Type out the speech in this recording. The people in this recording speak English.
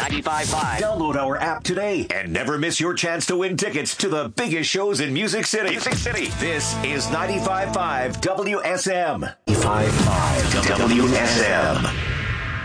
95.5. Download our app today and never miss your chance to win tickets to the biggest shows in Music City. Music City. This is 95.5 WSM. 95.5 WSM.